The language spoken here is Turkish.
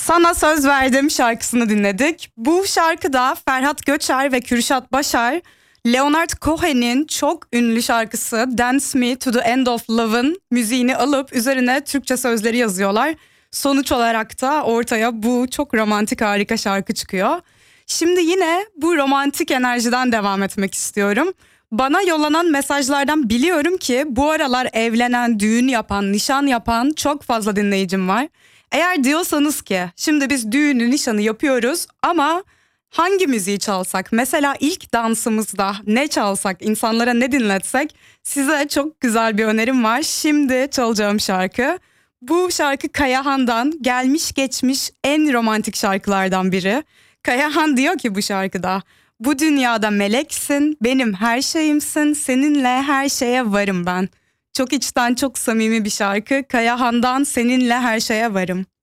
Sana Söz Verdim şarkısını dinledik. Bu şarkıda Ferhat Göçer ve Kürşat Başar, Leonard Cohen'in çok ünlü şarkısı Dance Me to the End of Love'ın müziğini alıp üzerine Türkçe sözleri yazıyorlar. Sonuç olarak da ortaya bu çok romantik, harika şarkı çıkıyor. Şimdi yine bu romantik enerjiden devam etmek istiyorum. Bana yollanan mesajlardan biliyorum ki bu aralar evlenen, düğün yapan, nişan yapan çok fazla dinleyicim var. Eğer diyorsanız ki şimdi biz düğünü, nişanı yapıyoruz ama hangi müziği çalsak, mesela ilk dansımızda ne çalsak, insanlara ne dinletsek, size çok güzel bir önerim var. Şimdi çalacağım şarkı. Bu şarkı Kayahan'dan, gelmiş geçmiş en romantik şarkılardan biri. Kayahan diyor ki bu şarkıda: bu dünyada meleksin, benim her şeyimsin, seninle her şeye varım ben. Çok içten, çok samimi bir şarkı. Kayahan'dan Seninle Her Şeye Varım.